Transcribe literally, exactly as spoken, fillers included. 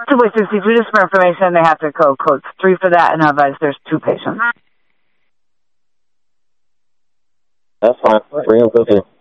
to wait sixty feet for information. They have to code codes three for that, and otherwise there's two patients. That's fine. Bring them.